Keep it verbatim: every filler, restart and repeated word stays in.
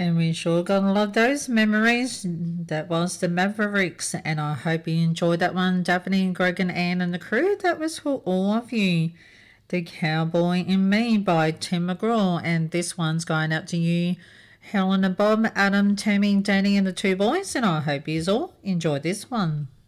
And we sure gonna love those memories. That was the Mavericks, and I hope you enjoyed that one, Daphne, Greg, and Anne, and the crew. That was for all of you. The Cowboy in Me by Tim McGraw, and this one's going out to you, Helen and Bob, Adam, Tammy, Danny, and the two boys, and I hope you all enjoyed this one.